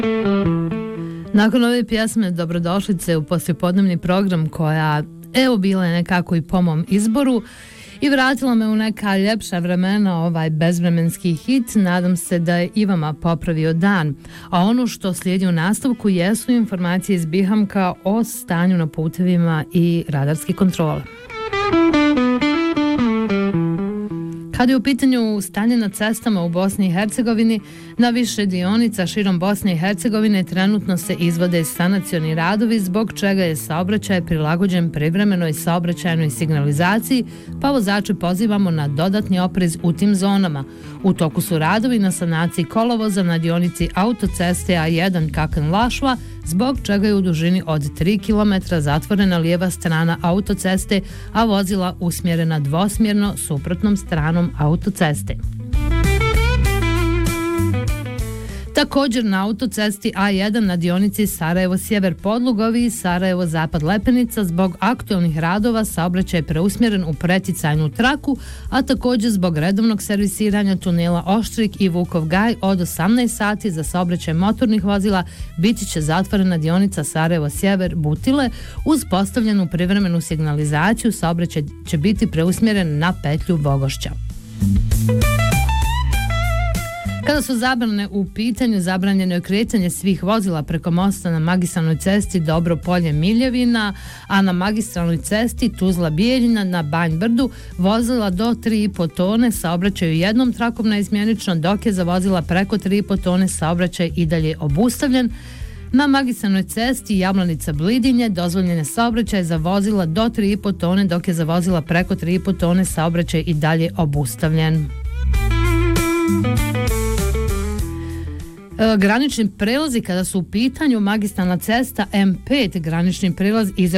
Nakon ove pjesme dobrodošlice u poslijepodnevni program koja bila je nekako i po mom izboru i vratila me u neka ljepša vremena, ovaj bezvremenski hit. Nadam se da je i vama popravio dan. A ono što slijedi u nastavku jesu informacije iz Bihamka o stanju na putevima i radarske kontrole. Kada je u pitanju stanje na cestama u Bosni i Hercegovini, na više dionica širom Bosne i Hercegovine trenutno se izvode sanacioni radovi, zbog čega je saobraćaj prilagođen privremenoj saobraćajnoj signalizaciji, pa vozače pozivamo na dodatni oprez u tim zonama. U toku su radovi na sanaciji kolovoza na dionici autoceste A1 Kaken-Lašva, zbog čega je u dužini od 3 km zatvorena lijeva strana autoceste, a vozila usmjerena dvosmjerno suprotnom stranom autoceste. Također na autocesti A1 na dionici Sarajevo-Sjever Podlugovi i Sarajevo-Zapad Lepenica zbog aktualnih radova saobraćaj je preusmjeren u preticajnu traku, a također zbog redovnog servisiranja tunela Oštrik i Vukov Gaj od 18 sati za saobraćaj motornih vozila biti će zatvorena dionica Sarajevo-Sjever Butile. Uz postavljenu privremenu signalizaciju saobraćaj će biti preusmjeren na petlju Bogošća. Kada su zabrane u pitanju, zabranjeno je kretanje svih vozila preko mosta na magistralnoj cesti Dobro Polje-Miljevina, a na magistralnoj cesti Tuzla-Bijeljina na Banj Brdu vozila do 3,5 tone saobraćaju jednom trakom naizmjenično, dok je za vozila preko 3,5 tone saobraćaj i dalje obustavljen. Na magistralnoj cesti Jablanica-Blidinje dozvoljen je saobraćaj za vozila do 3,5 tone, dok je za vozila preko 3,5 tone saobraćaj i dalje obustavljen. Granični prelazi kada su u pitanju magistralna cesta M5, granični prelaz iz